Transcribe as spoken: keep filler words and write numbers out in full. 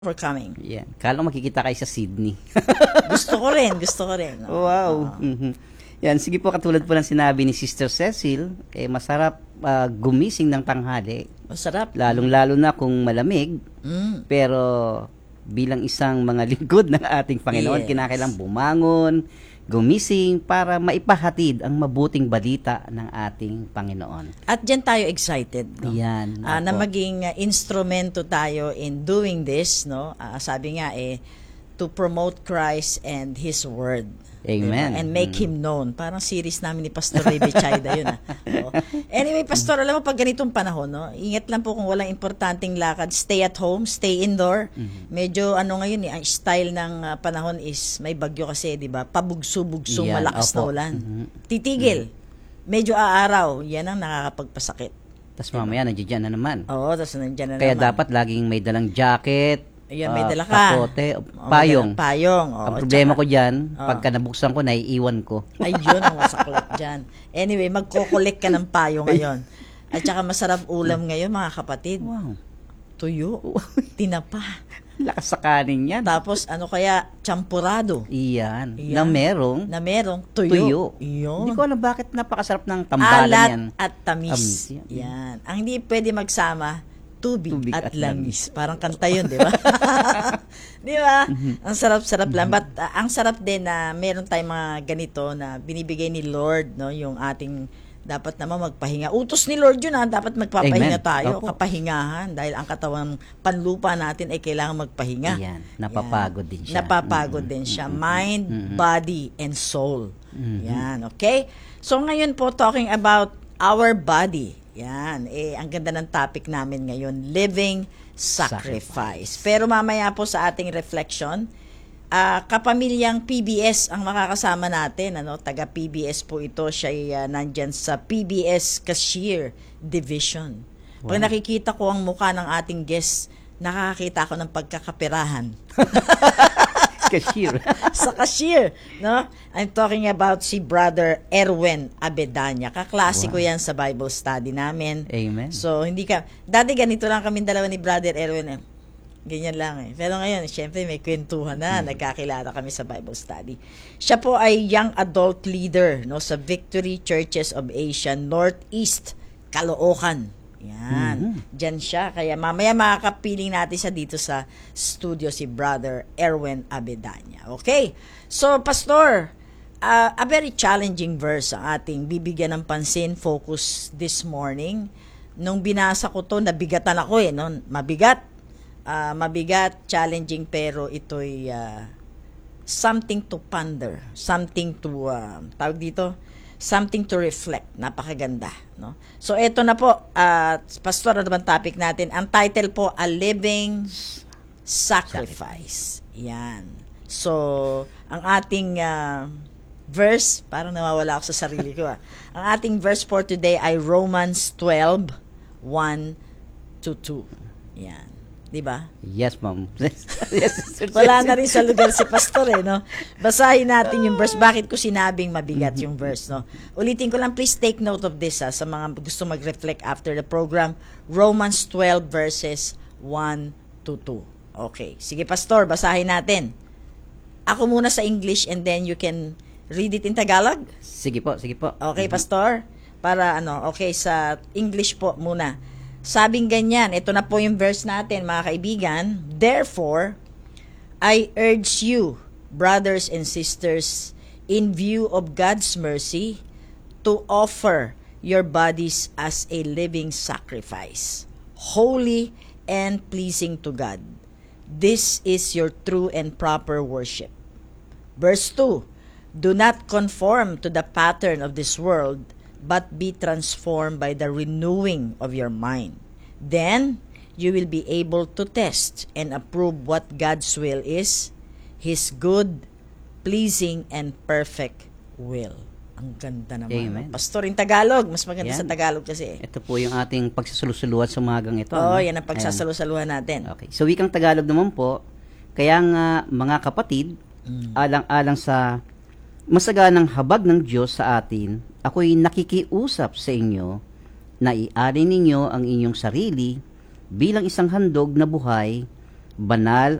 for coming. Yan. Kala ko makikita kayo sa Sydney. Gusto ko rin, gusto ko rin. No? Wow. Oo. Mhm. Yan, sige po, katulad po ng sinabi ni Sister Cecil, eh, masarap ah, gumising ng tanghali. Masarap. Lalong-lalo na kung malamig. Mm. Pero bilang isang mga lingkod ng ating Panginoon, Yes. kinakailang bumangon, gumising para maipahatid ang mabuting balita ng ating Panginoon. At dyan tayo excited. No? Yan. Ah, na Opo. maging uh, instrumento tayo in doing this, no? Ah, sabi nga eh, to promote Christ and His Word. Amen. Diba? And make Mm. Him known. Parang series namin ni Pastor Ray Bechaida yun. Ah. Oo. Anyway, Pastor, alam mo, pag ganitong panahon, no? Ingat lang po kung walang importanteng lakad. Stay at home, stay indoor. Mhm. Medyo ano ngayon, eh, ang style ng ah, panahon is may bagyo kasi, di ba? Pabugso-bugso, Yan, malakas na opo. ulan. Mhm. Titigil. Medyo aaraw. Yan ang nakakapagpasakit. Tapos mamaya, nandiyan na naman. Oo, tapos nandiyan na Kaya naman. dapat laging may dalang jacket, Ayan, may ah, dala ka. kapote, Oo, may payong. dalang payong. Oo, Ang problema tsaka- ko dyan, Oo. pagka nabuksan ko, naiiwan ko. Ayun ang masaklat dyan. Anyway, magkokolek ka ng payo ngayon. At saka masarap ulam ngayon, mga kapatid. Wow. Tuyo, tinapa. Lakas sa kanin yan. Tapos ano kaya, champurado. Iyan. Iyan. Na merong Na merong tuyo. tuyo. Iyon. Hindi ko alam bakit napakasarap ng tambalan Alat yan. at tamis. Tamis, yan. Yan. Ang hindi pwede magsama, tubig, Tubig at, at langis. Parang kanta yun, di ba? Di ba? Mhm. Ang sarap-sarap lang. But uh, ang sarap din na meron tayong mga ganito na binibigay ni Lord, no? Yung ating dapat naman magpahinga. Utos ni Lord yun, ha? Dapat magpapahinga Amen. tayo. Opo. Kapahingahan. Dahil ang katawan panlupa natin ay kailangan magpahinga. Iyan. Napapagod din siya. Napapagod Mhm. din siya. Mhm. Mind, Mhm. body, and soul. Mhm. Yan, okay? So ngayon po, talking about our body. Yan, eh, ang ganda ng topic namin ngayon, living sacrifice. Pero mamaya po sa ating reflection, ah, kapamilyang P B S ang makakasama natin, ano, taga P B S po ito, siya ay ah, nandyan sa P B S Cashier Division. Pag Wow. nakikita ko ang mukha ng ating guest, nakakakita ko ng pagkakaperahan. Cashier. Sa cashier, no? I'm talking about si Brother Erwin Abedanya. Kaklase ko Wow. yan sa Bible study namin. Amen. So, hindi ka, dati ganito lang kami dalawa ni Brother Erwin. Eh. Ganyan lang eh. Pero ngayon, syempre may kwentuhan na, Hmm. nagkakilala kami sa Bible study. Siya po ay young adult leader, no, sa Victory Churches of Asia, Northeast, Caloocan. Yan. Mhm. Diyan siya. Kaya mamaya makakapiling natin siya dito sa studio si Brother Erwin Abedanya. Okay? So, Pastor, uh, a very challenging verse ang ating bibigyan ng pansin, focus this morning. Nung binasa ko to, nabigatan ako eh. No? Mabigat. Ah, mabigat, challenging, pero ito'y ah, something to ponder. Something to, ah, tawag dito, something to reflect. Napakaganda, no? So eto na po, uh, Pastor, ano bang topic natin? Ang title po, A Living Sacrifice. Yan. So, ang ating uh, verse, parang nawawala ako sa sarili ko. Ah. Ang ating verse for today ay Romans twelve, one to two. Yan. Di ba? Yes, ma'am. Yes, Sister Wala Cecil. na rin sa lugar si Pastor eh, no? Basahin natin yung verse. Bakit ko sinabing mabigat yung verse, no? Ulitin ko lang, please take note of this, ha, sa mga gusto mag-reflect after the program. Romans twelve verses one to two. Okay. Sige, Pastor, basahin natin. Ako muna sa English and then you can read it in Tagalog. Sige po, sige po. Okay, Pastor? Para ano, okay, sa English po muna. Sabing ganyan, ito na po yung verse natin, mga kaibigan. Therefore, I urge you, brothers and sisters, in view of God's mercy, to offer your bodies as a living sacrifice, holy and pleasing to God. This is your true and proper worship. Verse two, do not conform to the pattern of this world, but be transformed by the renewing of your mind. Then, you will be able to test and approve what God's will is, His good, pleasing, and perfect will. Ang ganda naman. Amen. No? Pastor, in Tagalog. Mas maganda Yan. sa Tagalog kasi. Ito po yung ating pagsasalusuluhan sa umagang ito. Oo, oh, no? yan ang Ayan. pagsasalusaluhan natin. Okay. So, wikang Tagalog naman po, kaya nga mga kapatid, Mm. alang-alang sa masaganang habag ng Diyos sa atin, ako'y nakikiusap sa inyo na ialin ninyo ang inyong sarili bilang isang handog na buhay, banal